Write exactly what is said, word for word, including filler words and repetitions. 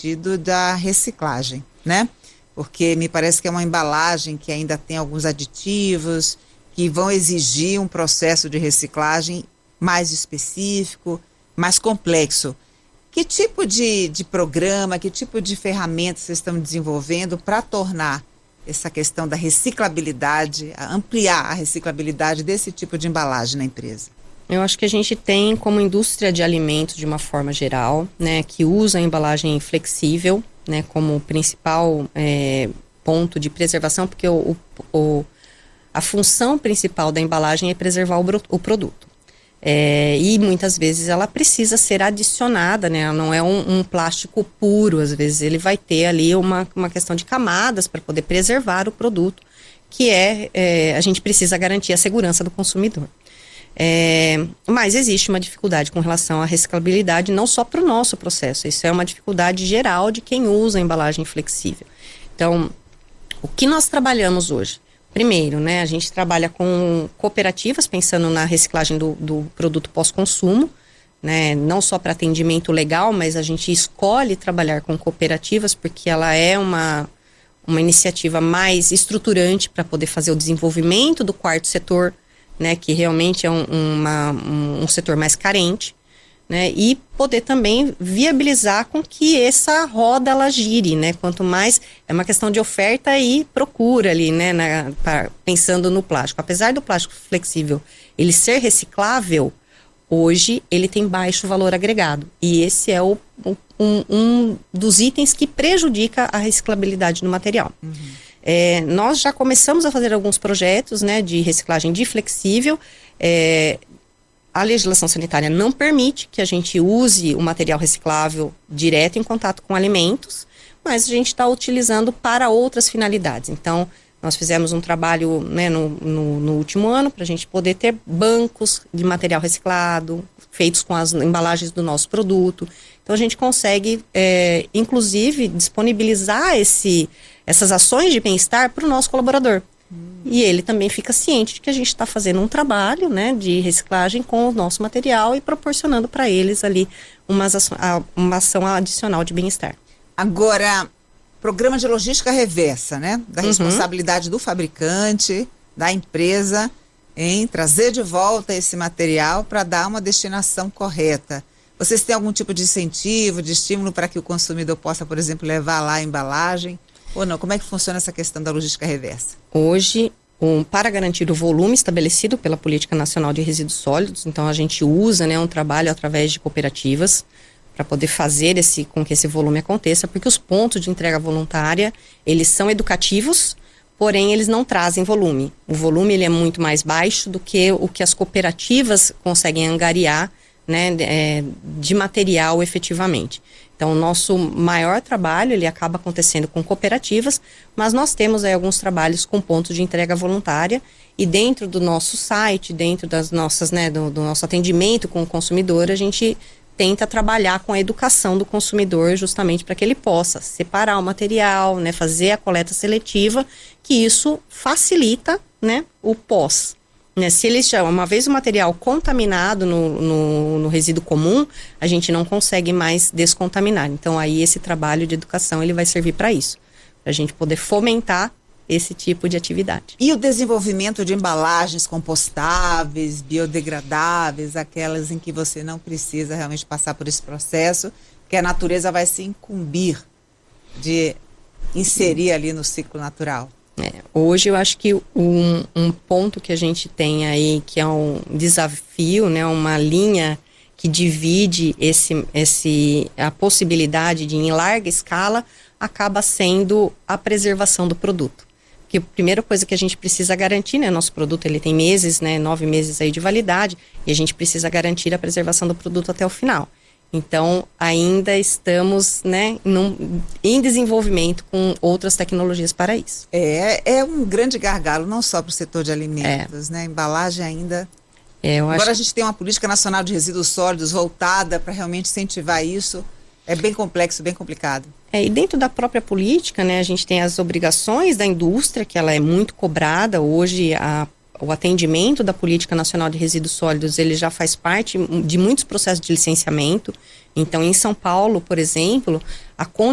sentido da reciclagem, né? Porque me parece que é uma embalagem que ainda tem alguns aditivos que vão exigir um processo de reciclagem mais específico, mais complexo. Que tipo de, de programa, que tipo de ferramenta vocês estão desenvolvendo para tornar essa questão da reciclabilidade, ampliar a reciclabilidade desse tipo de embalagem na empresa? Eu acho que a gente tem como indústria de alimentos de uma forma geral, né, que usa a embalagem flexível, né, como principal é, ponto de preservação, porque o, o, a função principal da embalagem é preservar o, o produto. É, e muitas vezes ela precisa ser adicionada, né? Ela não é um, um plástico puro, às vezes ele vai ter ali uma, uma questão de camadas para poder preservar o produto, que é, é, a gente precisa garantir a segurança do consumidor. É, mas existe uma dificuldade com relação à reciclabilidade, não só para o nosso processo, isso é uma dificuldade geral de quem usa a embalagem flexível. Então, o que nós trabalhamos hoje? Primeiro, né, a gente trabalha com cooperativas, pensando na reciclagem do, do produto pós-consumo, né, não só para atendimento legal, mas a gente escolhe trabalhar com cooperativas porque ela é uma, uma iniciativa mais estruturante para poder fazer o desenvolvimento do quarto setor, né, que realmente é um, uma, um, um setor mais carente, né, e poder também viabilizar com que essa roda ela gire, né, quanto mais, é uma questão de oferta e procura ali, né, na, pra, pensando no plástico. Apesar do plástico flexível ele ser reciclável, hoje ele tem baixo valor agregado, e esse é o, um, um dos itens que prejudica a reciclabilidade do material. Uhum. É, nós já começamos a fazer alguns projetos, né, de reciclagem de flexível. é, A legislação sanitária não permite que a gente use o material reciclável direto em contato com alimentos, mas a gente está utilizando para outras finalidades. Então, nós fizemos um trabalho, né, no, no, no último ano para a gente poder ter bancos de material reciclado, feitos com as embalagens do nosso produto. Então, a gente consegue, é, inclusive, disponibilizar esse, essas ações de bem-estar para o nosso colaborador. E ele também fica ciente de que a gente está fazendo um trabalho, né, de reciclagem com o nosso material e proporcionando para eles ali uma, uma ação adicional de bem-estar. Agora, programa de logística reversa, né, da Uhum. responsabilidade do fabricante, da empresa, em trazer de volta esse material para dar uma destinação correta. Vocês têm algum tipo de incentivo, de estímulo para que o consumidor possa, por exemplo, levar lá a embalagem? Ou não? Como é que funciona essa questão da logística reversa? Hoje, um, para garantir o volume estabelecido pela Política Nacional de Resíduos Sólidos, então a gente usa, né, um trabalho através de cooperativas para poder fazer esse, com que esse volume aconteça, porque os pontos de entrega voluntária, eles são educativos, porém eles não trazem volume. O volume ele é muito mais baixo do que o que as cooperativas conseguem angariar, né, é, de material efetivamente. Então, o nosso maior trabalho, ele acaba acontecendo com cooperativas, mas nós temos aí alguns trabalhos com pontos de entrega voluntária, e dentro do nosso site, dentro das nossas, né, do, do nosso atendimento com o consumidor, a gente tenta trabalhar com a educação do consumidor, justamente para que ele possa separar o material, né, fazer a coleta seletiva, que isso facilita, né, o pós. Né, se ele já, uma vez o material contaminado no, no, no resíduo comum, a gente não consegue mais descontaminar. Então, aí esse trabalho de educação ele vai servir para isso, para a gente poder fomentar esse tipo de atividade. E o desenvolvimento de embalagens compostáveis, biodegradáveis, aquelas em que você não precisa realmente passar por esse processo, que a natureza vai se incumbir de inserir ali no ciclo natural? É, hoje eu acho que um, um ponto que a gente tem aí, que é um desafio, né, uma linha que divide esse, esse, a possibilidade de, em larga escala, acaba sendo a preservação do produto. Porque a primeira coisa que a gente precisa garantir, né, nosso produto ele tem meses, né, nove meses aí de validade, e a gente precisa garantir a preservação do produto até o final. Então, ainda estamos, né, num, em desenvolvimento com outras tecnologias para isso. É, é um grande gargalo, não só para o setor de alimentos, é. né? Embalagem ainda... É, eu Agora acho... a gente tem uma política nacional de resíduos sólidos voltada para realmente incentivar isso. É bem complexo, bem complicado. É, e dentro da própria política, né, a gente tem as obrigações da indústria, que ela é muito cobrada. Hoje, a o atendimento da Política Nacional de Resíduos Sólidos, ele já faz parte de muitos processos de licenciamento. Então, em São Paulo, por exemplo, a